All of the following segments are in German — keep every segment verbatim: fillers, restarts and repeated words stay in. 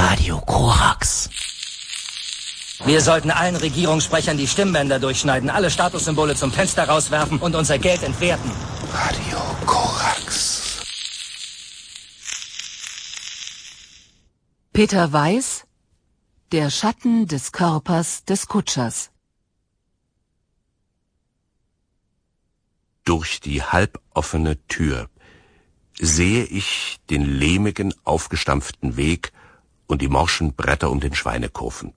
Radio Korax. Wir sollten allen Regierungssprechern die Stimmbänder durchschneiden, alle Statussymbole zum Fenster rauswerfen und unser Geld entwerten. Radio Korax. Peter Weiß, Der Schatten des Körpers des Kutschers. Durch die halboffene Tür sehe ich den lehmigen, aufgestampften Weg und die morschen Bretter um den Schweinekofen.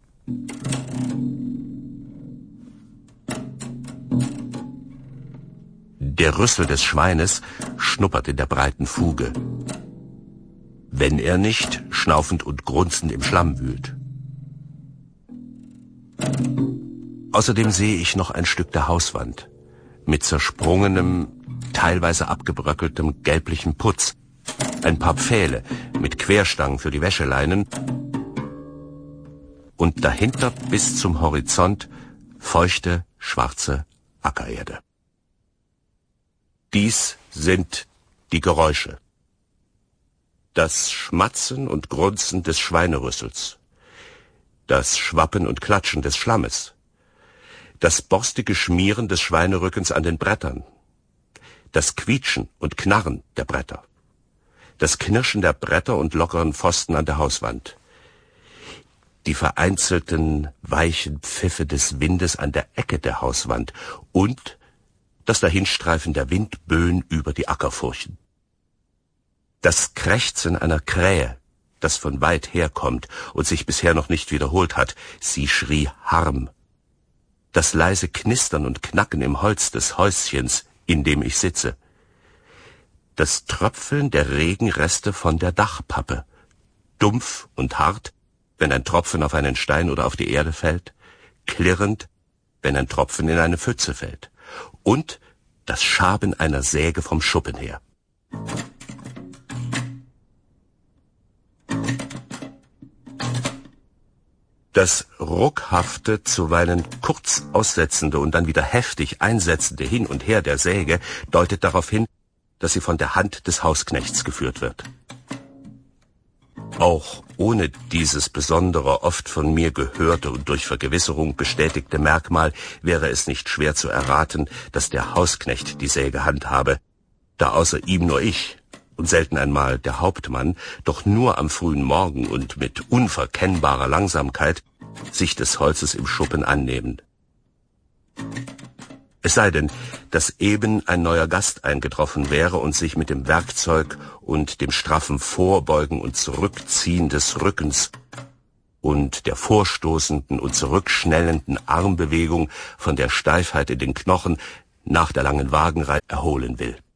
Der Rüssel des Schweines schnuppert in der breiten Fuge, wenn er nicht schnaufend und grunzend im Schlamm wühlt. Außerdem sehe ich noch ein Stück der Hauswand mit zersprungenem, teilweise abgebröckeltem gelblichem Putz, ein paar Pfähle mit Querstangen für die Wäscheleinen und dahinter bis zum Horizont feuchte, schwarze Ackererde. Dies sind die Geräusche. Das Schmatzen und Grunzen des Schweinerüssels, das Schwappen und Klatschen des Schlammes, das borstige Schmieren des Schweinerückens an den Brettern, das Quietschen und Knarren der Bretter, das Knirschen der Bretter und lockeren Pfosten an der Hauswand, die vereinzelten, weichen Pfiffe des Windes an der Ecke der Hauswand und das Dahinstreifen der Windböen über die Ackerfurchen. Das Krächzen einer Krähe, das von weit herkommt und sich bisher noch nicht wiederholt hat, sie schrie Harm. Das leise Knistern und Knacken im Holz des Häuschens, in dem ich sitze. Das Tröpfeln der Regenreste von der Dachpappe, dumpf und hart, wenn ein Tropfen auf einen Stein oder auf die Erde fällt, klirrend, wenn ein Tropfen in eine Pfütze fällt, und das Schaben einer Säge vom Schuppen her. Das ruckhafte, zuweilen kurz aussetzende und dann wieder heftig einsetzende Hin und Her der Säge deutet darauf hin, dass sie von der Hand des Hausknechts geführt wird. Auch ohne dieses besondere, oft von mir gehörte und durch Vergewisserung bestätigte Merkmal wäre es nicht schwer zu erraten, dass der Hausknecht die Säge handhabe, da außer ihm nur ich und selten einmal der Hauptmann, doch nur am frühen Morgen und mit unverkennbarer Langsamkeit sich des Holzes im Schuppen annehmen. Es sei denn, dass eben ein neuer Gast eingetroffen wäre und sich mit dem Werkzeug und dem straffen Vorbeugen und Zurückziehen des Rückens und der vorstoßenden und zurückschnellenden Armbewegung von der Steifheit in den Knochen nach der langen Wagenreihe erholen will.